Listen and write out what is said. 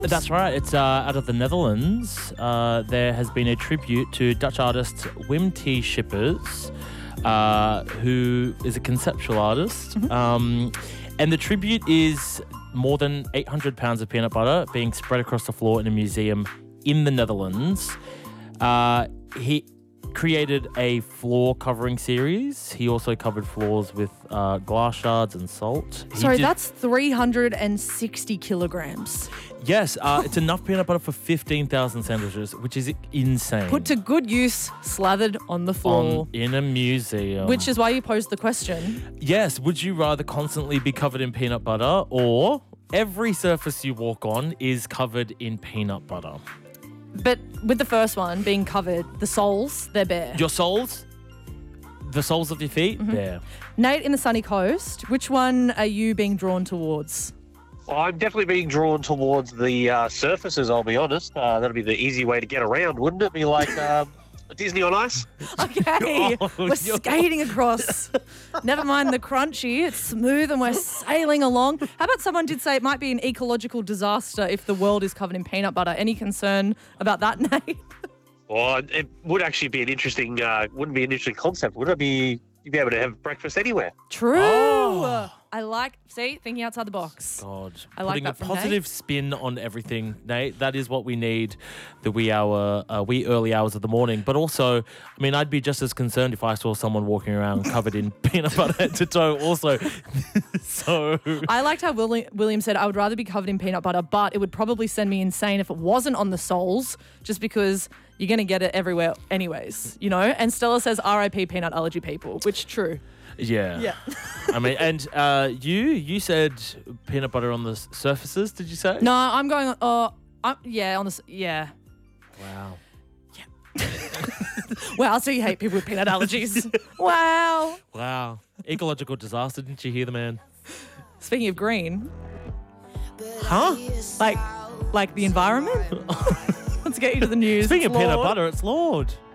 That's right. It's out of the Netherlands. There has been a tribute to Dutch artist Wim T. Schippers, who is a conceptual artist. And the tribute is more than 800 pounds of peanut butter being spread across the floor in a museum in the Netherlands. He created a floor covering series. He also covered floors with glass shards and salt. That's 360 kilograms. Yes, it's enough peanut butter for 15,000 sandwiches, which is insane. Put to good use, slathered on the floor. In a museum. Which is why you posed the question. Yes, would you rather constantly be covered in peanut butter or every surface you walk on is covered in peanut butter? But with the first one being covered, the soles, they're bare. Your soles? The soles of your feet? Bare. Nate in the sunny coast, which one are you being drawn towards? Well, I'm definitely being drawn towards the surfaces, I'll be honest. That'll be the easy way to get around, wouldn't it? Be like Disney on Ice? Okay, we're skating across. Never mind the crunchy, it's smooth and we're sailing along. How about someone did say it might be an ecological disaster if the world is covered in peanut butter? Any concern about that, Nate? Well, it would actually be an interesting, wouldn't be an interesting concept, would it? You'd be able to have breakfast anywhere. True. Oh. I like, thinking outside the box. God. I like Putting that a from positive Nate. spin on everything, Nate. That is what we need the wee early hours of the morning. But also, I mean, I'd be just as concerned if I saw someone walking around covered in peanut butter head to toe also. So I liked how William said, I would rather be covered in peanut butter, but it would probably send me insane if it wasn't on the soles, just because you're going to get it everywhere anyways, you know? And Stella says, RIP peanut allergy people, which true. yeah. I mean, and you said peanut butter on the surfaces, did you say? No, I'm going, on the, yeah. Wow. Wow, so you hate people with peanut allergies. Wow. Wow. Ecological disaster, didn't you hear the man? Speaking of green, Huh? like the environment. Let's get you to the news. Speaking of Lord. peanut butter, it's Lord.